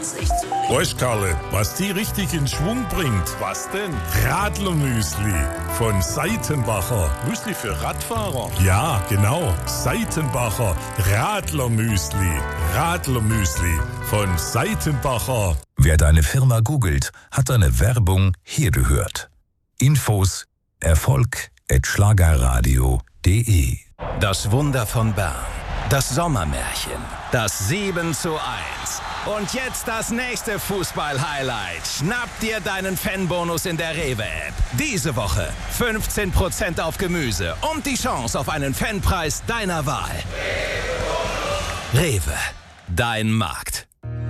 Weißt Karle, was die richtig in Schwung bringt? Was denn? Radlermüsli von Seitenbacher. Müsli für Radfahrer? Ja, genau. Seitenbacher Radlermüsli. Radlermüsli von Seitenbacher. Wer deine Firma googelt, hat deine Werbung hier gehört. Infos erfolg@schlagerradio.de. Das Wunder von Bern. Das Sommermärchen. Das 7:1. Und jetzt das nächste Fußball-Highlight. Schnapp dir deinen Fanbonus in der Rewe-App. Diese Woche 15% auf Gemüse und die Chance auf einen Fanpreis deiner Wahl. Rewe, dein Markt.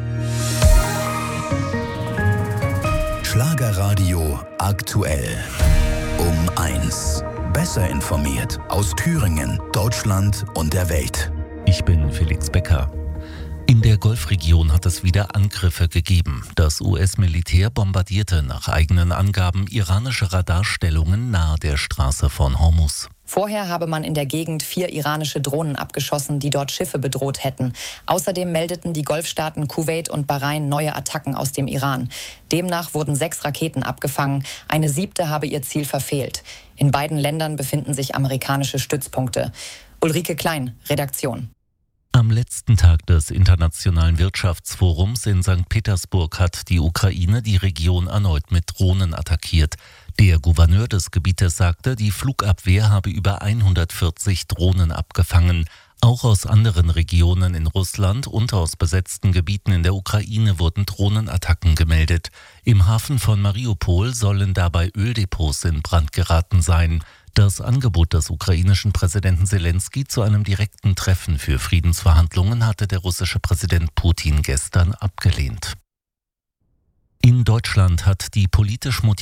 Schlagerradio aktuell. Um 1. Besser informiert aus Thüringen, Deutschland und der Welt. Ich bin Felix Becker. In der Golfregion hat es wieder Angriffe gegeben. Das US-Militär bombardierte nach eigenen Angaben iranische Radarstellungen nahe der Straße von Hormuz. Vorher habe man in der Gegend 4 iranische Drohnen abgeschossen, die dort Schiffe bedroht hätten. Außerdem meldeten die Golfstaaten Kuwait und Bahrain neue Attacken aus dem Iran. Demnach wurden 6 Raketen abgefangen. Eine 7. habe ihr Ziel verfehlt. In beiden Ländern befinden sich amerikanische Stützpunkte. Ulrike Klein, Redaktion. Am letzten Tag des Internationalen Wirtschaftsforums in St. Petersburg hat die Ukraine die Region erneut mit Drohnen attackiert. Der Gouverneur des Gebietes sagte, die Flugabwehr habe über 140 Drohnen abgefangen. Auch aus anderen Regionen in Russland und aus besetzten Gebieten in der Ukraine wurden Drohnenattacken gemeldet. Im Hafen von Mariupol sollen dabei Öldepots in Brand geraten sein. Das Angebot des ukrainischen Präsidenten Selenskyj zu einem direkten Treffen für Friedensverhandlungen hatte der russische Präsident Putin gestern abgelehnt. In Deutschland hat die politisch motivierte